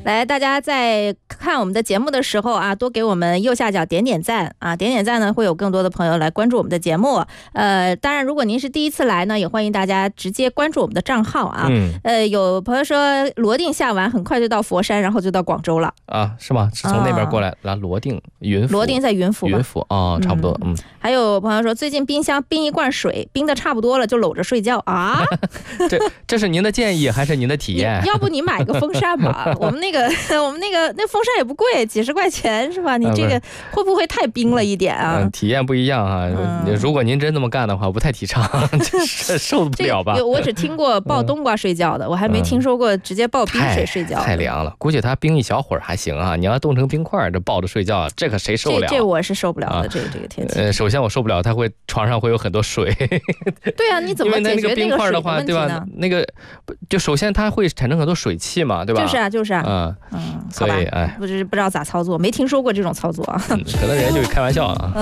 来，大家在看我们的节目的时候啊，多给我们右下角点点赞啊，点点赞呢会有更多的朋友来关注我们的节目。当然如果您是第一次来呢，也欢迎大家直接关注我们的账号啊。有朋友说罗定下完很快就到佛山，然后就到广州了啊，是吗？是从那边过来罗定云浮。 罗定在云浮吧。 云浮哦，差不多。 还有朋友说最近冰箱冰一罐水，冰的差不多了就搂着睡觉啊。 这是您的建议还是您的体验？ 要不你买个风扇吧？我们那风扇也不贵，几十块钱是吧？你这个会不会太冰了一点啊？ 体验不一样啊。如果您真这么干的话，我不太提倡，这受不了吧？ 我只听过抱冬瓜睡觉的，我还没听说过直接抱冰水睡觉。 太凉了，估计它冰一小会儿还行啊。你要冻成冰块，这抱着睡觉，这可谁受得了？ 这我是受不了的，这个天气。 首先我受不了，床上会有很多水。 对啊，你怎么解决那个水的问题呢？ 那个就首先它会产生很多水汽嘛，对吧？ 就是啊， 所以不知道咋操作，没听说过这种操作啊。 可能人就是开玩笑啊。